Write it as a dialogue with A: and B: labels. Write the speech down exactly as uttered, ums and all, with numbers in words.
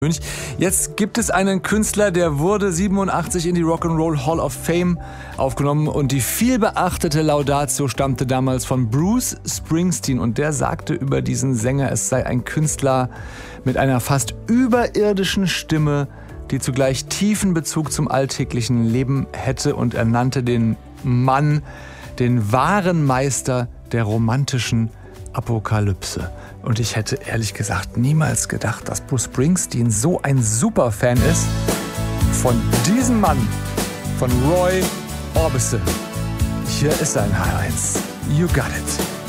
A: Münch. Jetzt gibt es einen Künstler, der wurde siebenundachtzig in die Rock'n'Roll Hall of Fame aufgenommen und die vielbeachtete Laudatio stammte damals von Bruce Springsteen und der sagte über diesen Sänger, es sei ein Künstler mit einer fast überirdischen Stimme, die zugleich tiefen Bezug zum alltäglichen Leben hätte, und er nannte den Mann den wahren Meister der romantischen Apokalypse. Und ich hätte ehrlich gesagt niemals gedacht, dass Bruce Springsteen so ein Superfan ist von diesem Mann, von Roy Orbison. Hier ist sein H eins. You got it.